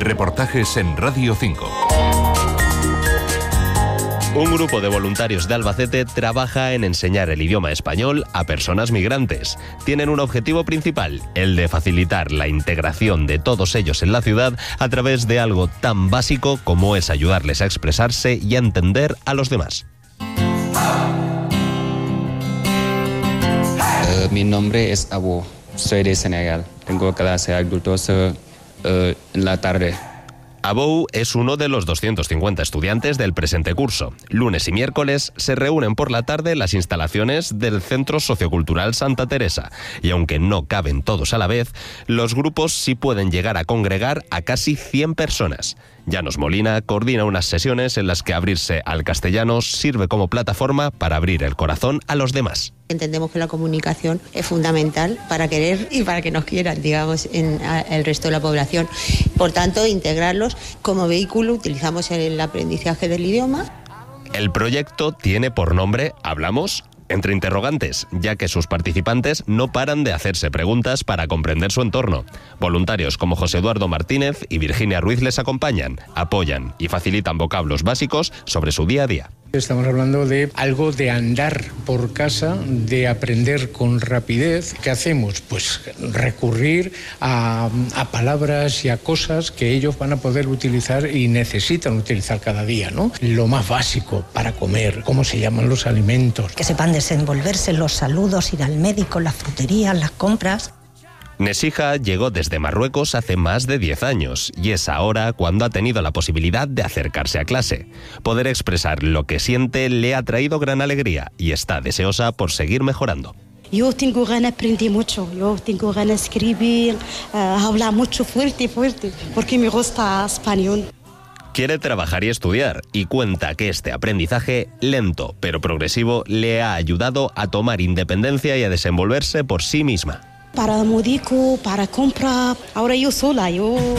Reportajes en Radio 5. Un grupo de voluntarios de Albacete trabaja en enseñar el idioma español a personas migrantes. Tienen un objetivo principal, el de facilitar la integración de todos ellos en la ciudad a través de algo tan básico como es ayudarles a expresarse y a entender a los demás. Mi nombre es Abu, soy de Senegal. Tengo clase adultos en la tarde. Abou es uno de los 250 estudiantes del presente curso. Lunes y miércoles se reúnen por la tarde en las instalaciones del Centro Sociocultural Santa Teresa. Y aunque no caben todos a la vez, los grupos sí pueden llegar a congregar a casi 100 personas. Llanos Molina coordina unas sesiones en las que abrirse al castellano sirve como plataforma para abrir el corazón a los demás. Entendemos que la comunicación es fundamental para querer y para que nos quieran, digamos, en el resto de la población. Por tanto, integrarlos como vehículo, utilizamos el aprendizaje del idioma. El proyecto tiene por nombre Hablamos entre interrogantes, ya que sus participantes no paran de hacerse preguntas para comprender su entorno. Voluntarios como José Eduardo Martínez y Virginia Ruiz les acompañan, apoyan y facilitan vocablos básicos sobre su día a día. Estamos hablando de algo de andar por casa, de aprender con rapidez. ¿Qué hacemos? Pues recurrir a palabras y a cosas que ellos van a poder utilizar y necesitan utilizar cada día, ¿no? Lo más básico para comer, cómo se llaman los alimentos. Que sepan desenvolverse, los saludos, ir al médico, las fruterías, las compras. Nesija llegó desde Marruecos hace más de 10 años y es ahora cuando ha tenido la posibilidad de acercarse a clase. Poder expresar lo que siente le ha traído gran alegría y está deseosa por seguir mejorando. Yo tengo ganas de aprender mucho, yo tengo ganas de escribir, hablar mucho fuerte, porque me gusta español. Quiere trabajar y estudiar y cuenta que este aprendizaje, lento pero progresivo, le ha ayudado a tomar independencia y a desenvolverse por sí misma. Para médico, para comprar, ahora yo sola.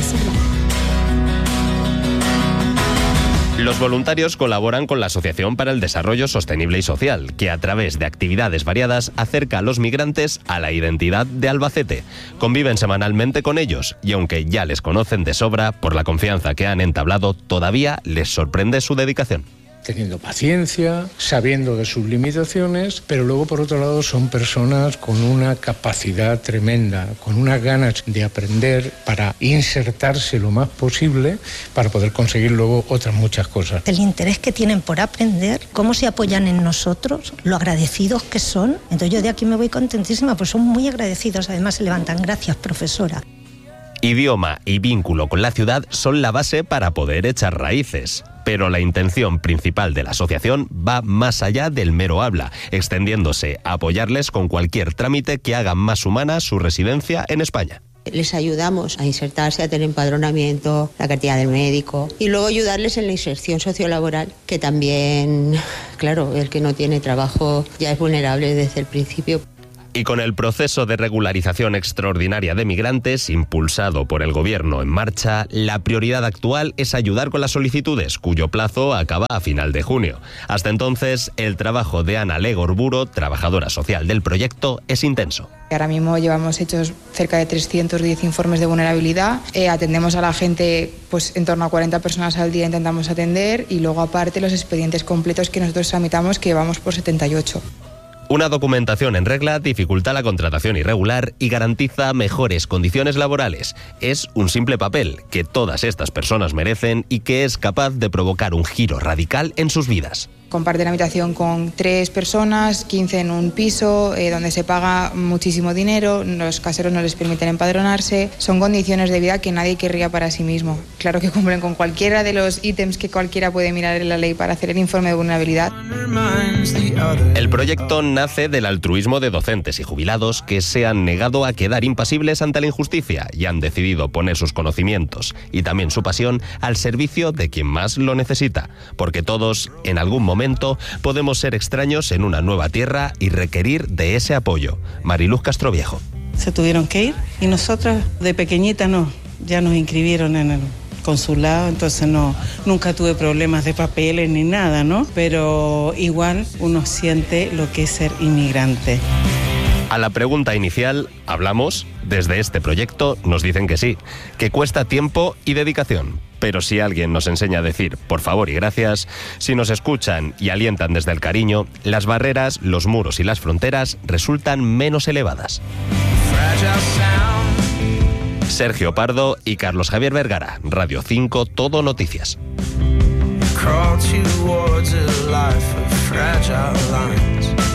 Los voluntarios colaboran con la Asociación para el Desarrollo Sostenible y Social, que a través de actividades variadas acerca a los migrantes a la identidad de Albacete. Conviven semanalmente con ellos y aunque ya les conocen de sobra por la confianza que han entablado, todavía les sorprende su dedicación. Teniendo paciencia, sabiendo de sus limitaciones, pero luego por otro lado son personas con una capacidad tremenda, con unas ganas de aprender para insertarse lo más posible para poder conseguir luego otras muchas cosas. El interés que tienen por aprender, cómo se apoyan en nosotros, lo agradecidos que son. Entonces yo de aquí me voy contentísima, pues son muy agradecidos, además se levantan. Gracias, profesora. Idioma y vínculo con la ciudad son la base para poder echar raíces. Pero la intención principal de la asociación va más allá del mero habla, extendiéndose a apoyarles con cualquier trámite que haga más humana su residencia en España. Les ayudamos a insertarse, a tener empadronamiento, la cartilla del médico y luego ayudarles en la inserción sociolaboral, que también, claro, el que no tiene trabajo ya es vulnerable desde el principio. Y con el proceso de regularización extraordinaria de migrantes impulsado por el Gobierno en marcha, la prioridad actual es ayudar con las solicitudes, cuyo plazo acaba a final de junio. Hasta entonces, el trabajo de Ana Legorburo, trabajadora social del proyecto, es intenso. Ahora mismo llevamos hechos cerca de 310 informes de vulnerabilidad. Atendemos a la gente, pues en torno a 40 personas al día intentamos atender y luego aparte los expedientes completos que nosotros tramitamos, que vamos por 78. Una documentación en regla dificulta la contratación irregular y garantiza mejores condiciones laborales. Es un simple papel que todas estas personas merecen y que es capaz de provocar un giro radical en sus vidas. Comparten habitación con 3 personas, 15 en un piso, donde se paga muchísimo dinero, los caseros no les permiten empadronarse. Son condiciones de vida que nadie querría para sí mismo. Claro que cumplen con cualquiera de los ítems que cualquiera puede mirar en la ley para hacer el informe de vulnerabilidad. El proyecto nace del altruismo de docentes y jubilados que se han negado a quedar impasibles ante la injusticia y han decidido poner sus conocimientos y también su pasión al servicio de quien más lo necesita, porque todos, en algún momento, podemos ser extraños en una nueva tierra y requerir de ese apoyo. Mariluz Castroviejo. Se tuvieron que ir y nosotras de pequeñita ya nos inscribieron en el consulado, entonces nunca tuve problemas de papeles ni nada, ¿no? Pero igual uno siente lo que es ser inmigrante. A la pregunta inicial, ¿hablamos? Desde este proyecto nos dicen que sí, que cuesta tiempo y dedicación. Pero si alguien nos enseña a decir por favor y gracias, si nos escuchan y alientan desde el cariño, las barreras, los muros y las fronteras resultan menos elevadas. Sergio Pardo y Carlos Javier Vergara, Radio 5, Todo Noticias. Crawl towards a life of fragile lines.